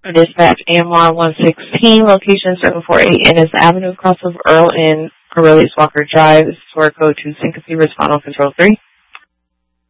Dispatch AMR 116, location 748 Ennis Avenue, across of Earl and Aurelius Walker Drive. This is where go to Syncope Respondal Control 3.